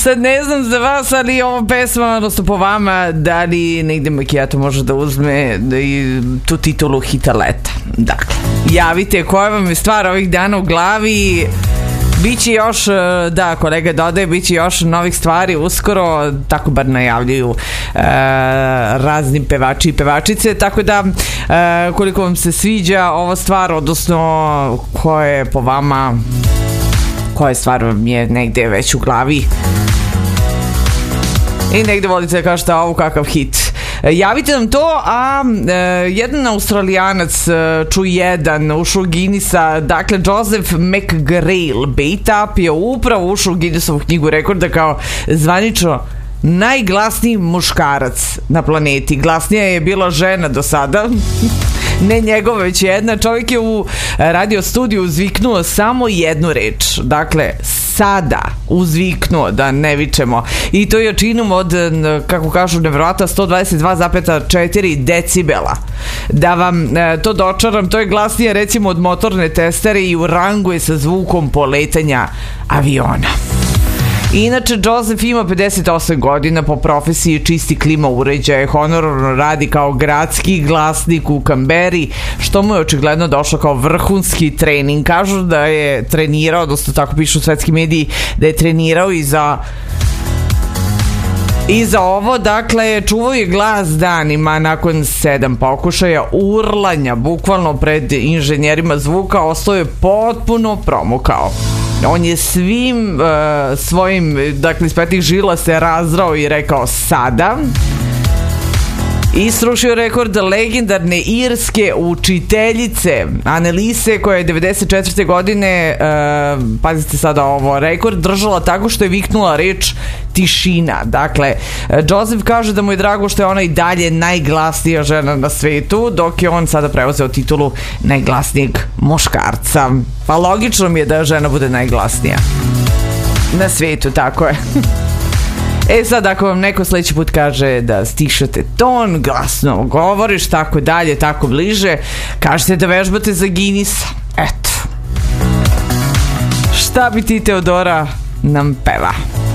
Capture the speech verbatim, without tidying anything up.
Sad ne znam za vas, ali ova pesma, odnosno po vama, da li negde Macchiato može da uzme da i tu titulu hita leta. Dakle, javite koja vam je stvar ovih dana u glavi. Biće još, da, kolega dodaje, biće još novih stvari uskoro, tako bar najavljuju e, razni pevači i pevačice, tako da e, koliko vam se sviđa ova stvar, odnosno koja je po vama, koja stvar vam je negde već u glavi i negde volite da kažete ovo kakav hit. Javite nam to, a e, jedan Australijanac, ču jedan, ušao u Guinnessa, dakle Joseph McGrail Bejtap je upravo ušao u Guinnessovu knjigu rekorda kao zvanično najglasniji muškarac na planeti. Glasnija je bila žena do sada, ne njegova, već jedna. Čovjek je u radio studiju uzviknuo samo jednu reč, dakle sada uzviknuo, da ne vičemo, i to je činom od, kako kažu nevjerojatno, sto dvadeset dva zarez četiri decibela. Da vam e, to dočaram, to je glasnije recimo od motorne testere i u rangu je sa zvukom poletanja aviona. Inače, Joseph ima pedeset osam godina, po profesiji čisti klima uređaje, honorarno radi kao gradski glasnik u Kamberi, što mu je očigledno došlo kao vrhunski trening. Kažu da je trenirao, odnosno tako pišu svetski mediji, da je trenirao i za I za ovo, dakle, čuvao je glas danima. Nakon sedam pokušaja urlanja, bukvalno pred inženjerima zvuka, ostao je potpuno promukao. On je svim uh, svojim, dakle, iz petih žila se razrao i rekao sada. I srušio rekord legendarne irske učiteljice Annelise, koja je devedeset četvrte godine, uh, pazite sada ovo, rekord držala tako što je viknula reč tišina. Dakle, Joseph kaže da mu je drago što je ona i dalje najglasnija žena na svetu, dok je on sada preuzeo titulu najglasnijeg muškarca. Pa logično mi je da žena bude najglasnija na svetu, tako je. E sad, ako vam neko sledeći put kaže da stišate ton, glasno govoriš, tako dalje, tako bliže, kažete da vežbate za Guinnessa. Eto. Šta bi ti, Teodora, nam peva?